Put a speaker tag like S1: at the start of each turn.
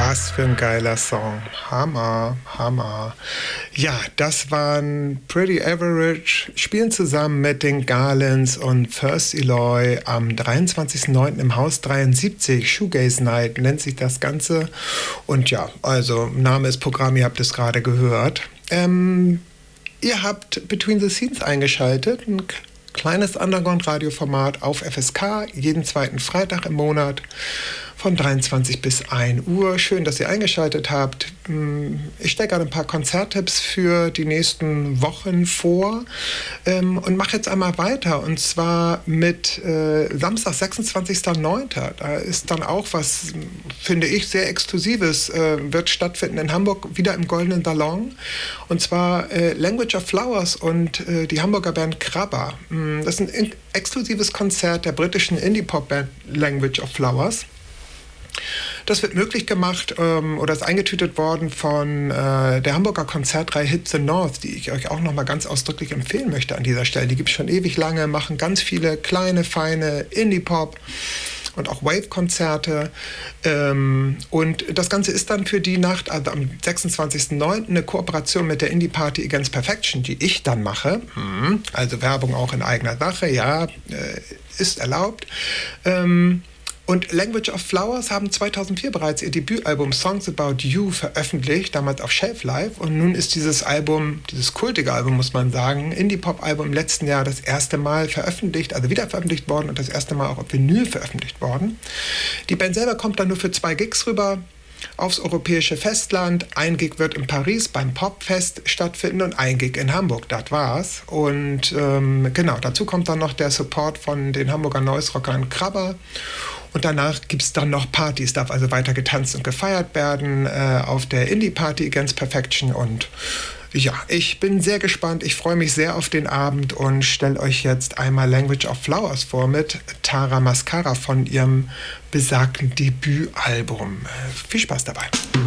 S1: Was für ein geiler Song. Hammer, Hammer. Ja, das waren Pretty Average, spielen zusammen mit den Garlands und First Eloy am 23.09. im Haus 73. Shoegaze Night nennt sich das Ganze. Und ja, also Name ist Programm, ihr habt es gerade gehört. Ihr habt Between the Scenes eingeschaltet, ein kleines Underground-Radioformat auf FSK, jeden zweiten Freitag im Monat von 23 bis 1 Uhr. Schön, dass ihr eingeschaltet habt. Ich stelle gerade ein paar Konzerttipps für die nächsten Wochen vor und mache jetzt einmal weiter. Und zwar mit Samstag, 26.09. Da ist dann auch was, finde ich, sehr Exklusives, wird stattfinden in Hamburg, wieder im Goldenen Salon. Und zwar Language of Flowers und die Hamburger Band Krabber. Das ist ein exklusives Konzert der britischen Indie-Pop-Band Language of Flowers. Das wird möglich gemacht oder ist eingetütet worden von der Hamburger Konzertreihe Hit the North, die ich euch auch nochmal ganz ausdrücklich empfehlen möchte an dieser Stelle. Die gibt es schon ewig lange, machen ganz viele kleine, feine Indie-Pop und auch Wave-Konzerte. Und das Ganze ist dann für die Nacht, also am 26.09. eine Kooperation mit der Indie-Party Against Perfection, die ich dann mache. Also Werbung auch in eigener Sache, ja, ist erlaubt. Und Language of Flowers haben 2004 bereits ihr Debütalbum Songs About You veröffentlicht, damals auf Shelf Live. Und nun ist dieses Album, dieses kultige Album, muss man sagen, Indie-Pop-Album im letzten Jahr das erste Mal veröffentlicht, also wieder veröffentlicht worden und das erste Mal auch auf Vinyl veröffentlicht worden. Die Band selber kommt dann nur für 2 Gigs rüber aufs europäische Festland. Ein Gig wird in Paris beim Popfest stattfinden und ein Gig in Hamburg. Das war's. Und genau, dazu kommt dann noch der Support von den Hamburger Noise-Rockern Krabber. Und danach gibt es dann noch Partys, darf also weiter getanzt und gefeiert werden auf der Indie-Party Against Perfection. Und ja, ich bin sehr gespannt, ich freue mich sehr auf den Abend und stelle euch jetzt einmal Language of Flowers vor mit Tara Mascara von ihrem besagten Debütalbum. Viel Spaß dabei.